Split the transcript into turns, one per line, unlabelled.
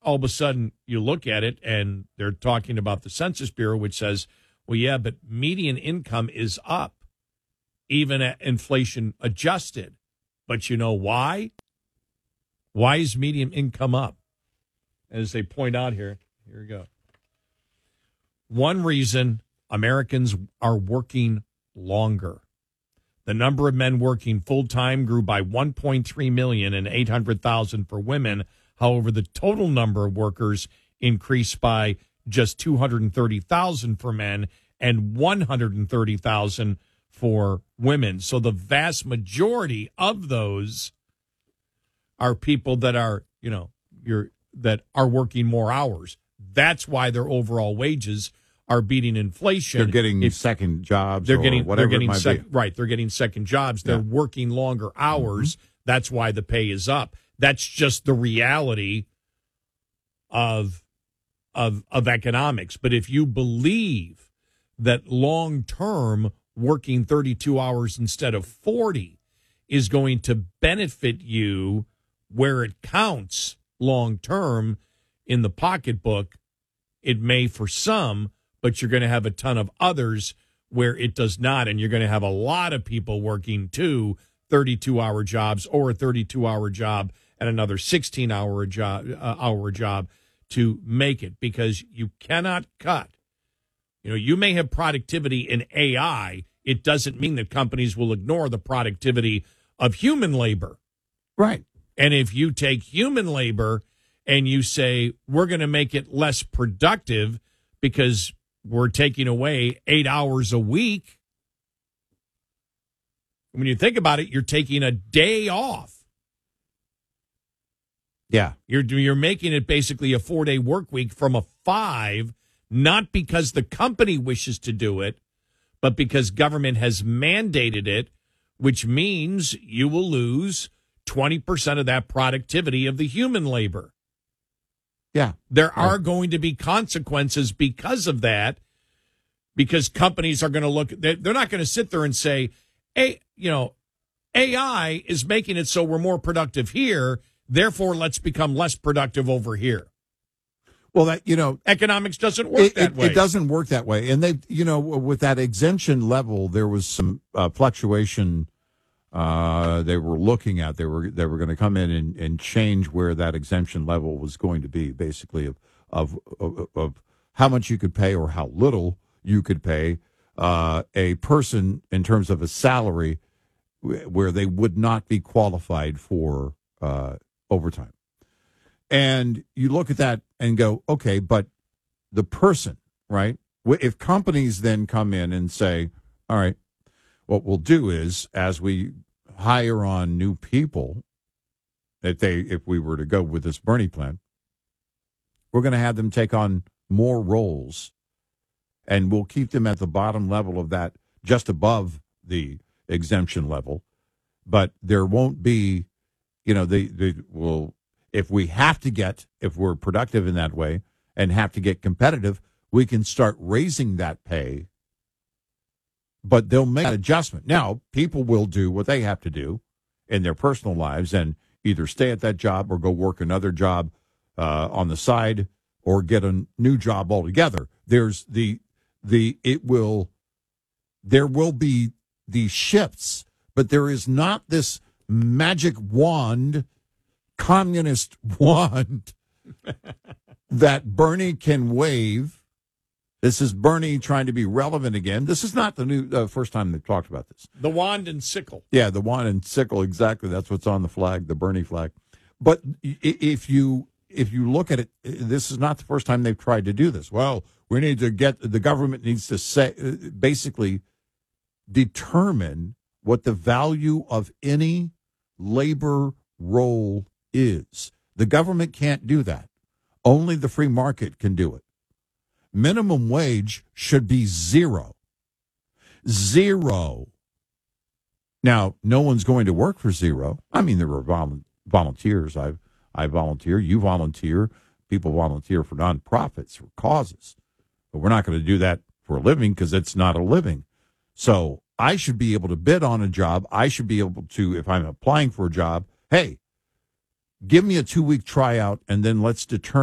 all of a sudden you look at it and they're talking about the Census Bureau, which says, well, yeah, but median income is up, even at inflation adjusted. But you know why? Why is median income up? As they point out here we go. One reason Americans are working longer. The number of men working full-time grew by 1.3 million and 800,000 for women. However, the total number of workers increased by just 230,000 for men and 130,000 for women. So the vast majority of those are people that are, that are working more hours. That's why their overall wages are beating inflation.
They're getting second jobs. They're getting
right. They're getting second jobs. They're working longer hours. Mm-hmm. That's why the pay is up. That's just the reality of economics. But if you believe that long term working 32 hours instead of 40 is going to benefit you where it counts long term in the pocketbook, it may for some, but you're going to have a ton of others where it does not, and you're going to have a lot of people working 32-hour jobs or a 32-hour job and another 16-hour job to make it, because you cannot cut. You may have productivity in AI. It doesn't mean that companies will ignore the productivity of human labor.
Right.
And if you take human labor and you say, we're going to make it less productive because we're taking away 8 hours a week, when you think about it, you're taking a day off.
Yeah.
You're making it basically a 4-day work week from a 5, not because the company wishes to do it, but because government has mandated it, which means you will lose 20% of that productivity of the human labor.
Yeah.
There are going to be consequences because of that, because companies are going to look, they're not going to sit there and say, hey, AI is making it so we're more productive here, therefore let's become less productive over here.
Well,
economics doesn't work that way.
It doesn't work that way. And with that exemption level, there was some fluctuation they were looking at. They were going to come in and change where that exemption level was going to be, basically of how much you could pay or how little you could pay a person in terms of a salary where they would not be qualified for overtime. And you look at that and go, okay, but the person, right? If companies then come in and say, all right, what we'll do is, as we hire on new people, if we were to go with this Bernie plan, we're going to have them take on more roles, and we'll keep them at the bottom level of that, just above the exemption level. But there won't be, they will. If we're productive in that way and have to get competitive, we can start raising that pay, but they'll make an adjustment. Now, people will do what they have to do in their personal lives and either stay at that job or go work another job on the side or get a new job altogether. There will be these shifts, but there is not this magic wand, communist wand that Bernie can wave. This is Bernie trying to be relevant again. This is not the first time they've talked about this.
The wand and sickle.
Yeah, the wand and sickle, exactly. That's what's on the flag, the Bernie flag. But if you look at it, this is not the first time they've tried to do this. Well, the government needs to basically determine what the value of any labor role is. The government can't do that. Only the free market can do it. Minimum wage should be zero. Zero. Now, no one's going to work for zero. I mean, there are volunteers. I volunteer. You volunteer. People volunteer for nonprofits, for causes. But we're not going to do that for a living because it's not a living. So I should be able to bid on a job. I should be able to, if I'm applying for a job, hey, give me a 2-week tryout, and then let's determine